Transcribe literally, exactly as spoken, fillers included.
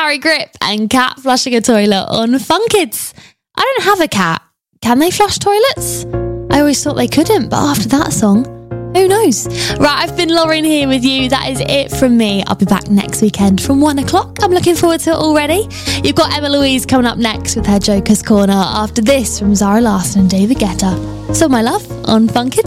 Gary Grip and Cat Flushing a Toilet on Fun Kids. I don't have a cat. Can they flush toilets? I always thought they couldn't, but after that song, who knows? Right, I've been Lauren here with you. That is it from me. I'll be back next weekend from one o'clock. I'm looking forward to it already. You've got Emma Louise coming up next with her Joker's Corner. After this, from Zara Larsson and David Guetta. So, my love, on Fun Kids.